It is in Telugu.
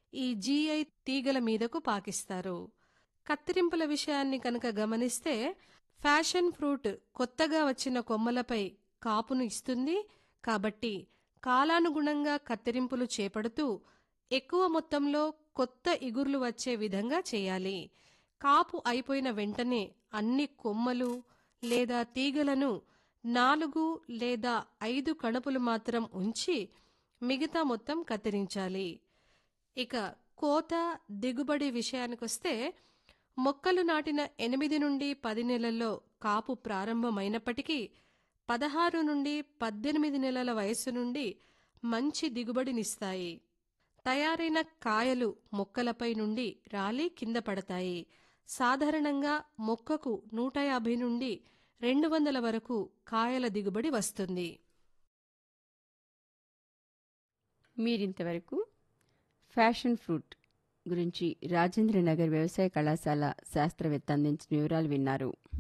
ఈ జీఐ తీగల మీదకు పాకిస్తారు. కత్తిరింపుల విషయాన్ని కనుక గమనిస్తే ఫ్యాషన్ ఫ్రూట్ కొత్తగా వచ్చిన కొమ్మలపై కాపును ఇస్తుంది. కాబట్టి కాలానుగుణంగా కత్తిరింపులు చేపడుతూ ఎక్కువ మొత్తంలో కొత్త ఇగుర్లు వచ్చే విధంగా చేయాలి. కాపు అయిపోయిన వెంటనే అన్ని కొమ్మలు లేదా తీగలను 4 లేదా 5 కణుపులు మాత్రం ఉంచి మిగతా మొత్తం కత్తిరించాలి. ఇక కోత దిగుబడి విషయానికొస్తే మొక్కలు నాటిన 8 నుండి 10 నెలల్లో కాపు ప్రారంభమైనప్పటికీ 16 నుండి 18 నెలల వయస్సు నుండి మంచి దిగుబడినిస్తాయి. తయారైన కాయలు మొక్కలపై నుండి రాలి కింద పడతాయి. సాధారణంగా మొక్కకు 150 నుండి 200 వరకు కాయల దిగుబడి వస్తుంది. మీరింతవరకు ఫ్యాషన్ ఫ్రూట్ గురించి రాజేంద్రనగర్ వ్యవసాయ కళాశాల శాస్త్రవేత్త అందించిన వివరాలు విన్నారు.